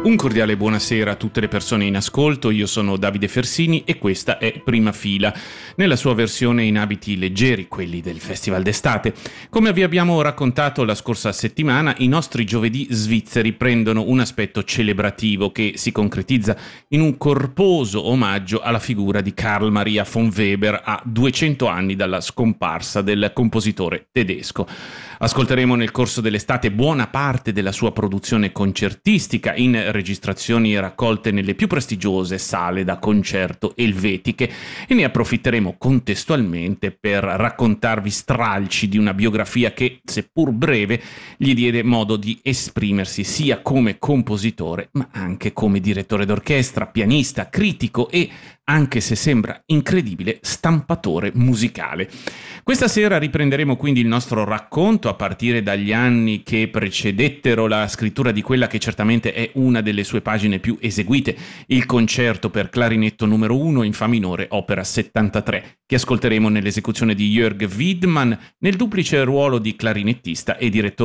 Un cordiale buonasera a tutte le persone in ascolto, io sono Davide Fersini e questa è Prima Fila, nella sua versione in abiti leggeri, quelli del Festival d'estate. Come vi abbiamo raccontato la scorsa settimana, i nostri giovedì svizzeri prendono un aspetto celebrativo che si concretizza in un corposo omaggio alla figura di Carl Maria von Weber a 200 anni dalla scomparsa del compositore tedesco. Ascolteremo nel corso dell'estate buona parte della sua produzione concertistica in registrazioni raccolte nelle più prestigiose sale da concerto elvetiche e ne approfitteremo contestualmente per raccontarvi stralci di una biografia che, seppur breve, gli diede modo di esprimersi sia come compositore ma anche come direttore d'orchestra, pianista, critico e, anche se sembra incredibile, stampatore musicale. Questa sera riprenderemo quindi il nostro racconto a partire dagli anni che precedettero la scrittura di quella che certamente è una delle sue pagine più eseguite, il concerto per clarinetto numero 1 in fa minore, opera 73, che ascolteremo nell'esecuzione di Jörg Widmann nel duplice ruolo di clarinettista e direttore